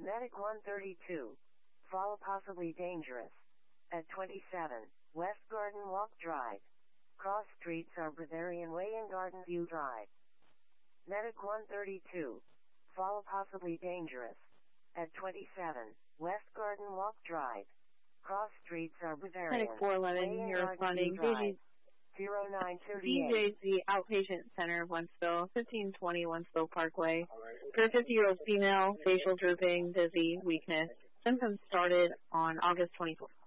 Medic 132. Fall possibly dangerous. At 27, West Garden Walk Drive. Cross streets are Bavarian Way and Garden View Drive. Medic 132. Fall possibly dangerous. At 27, West Garden Walk Drive. Cross streets are Bavarian Medic 411, Way and you're Garden View responding. Drive. 0938. DJZ Outpatient Center, Wentzville, 1520 Wentzville Parkway. For a 50-year-old female, facial drooping, dizzy, weakness. Symptoms started on August 24th.